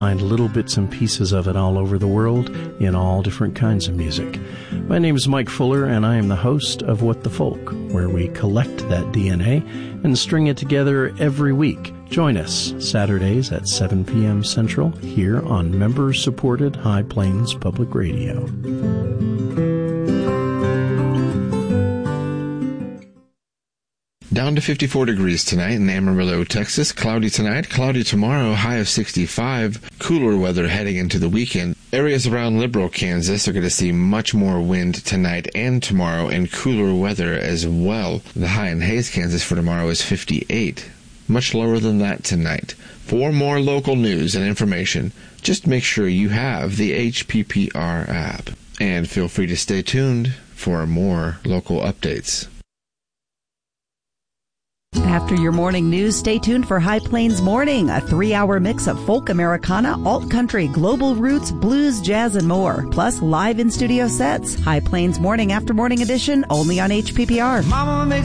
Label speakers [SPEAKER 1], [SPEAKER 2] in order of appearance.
[SPEAKER 1] Find little bits and pieces of it all over the world in all different kinds of music. My name is Mike Fuller, and I am the host of What the Folk, where we collect that DNA and string it together every week. Join us Saturdays at 7 p.m. Central here on member-supported High Plains Public Radio.
[SPEAKER 2] Down to 54 degrees tonight in Amarillo, Texas. Cloudy tonight, cloudy tomorrow, high of 65. Cooler weather heading into the weekend. Areas around Liberal, Kansas are going to see much more wind tonight and tomorrow and cooler weather as well. The high in Hays, Kansas for tomorrow is 58. Much lower than that tonight. For more local news and information, just make sure you have the HPPR app. And feel free to stay tuned for more local updates.
[SPEAKER 3] After your morning news, stay tuned for High Plains Morning, a 3-hour mix of folk Americana, alt-country, global roots, blues, jazz, and more. Plus live in-studio sets. High Plains Morning after morning edition, only on HPPR. Mama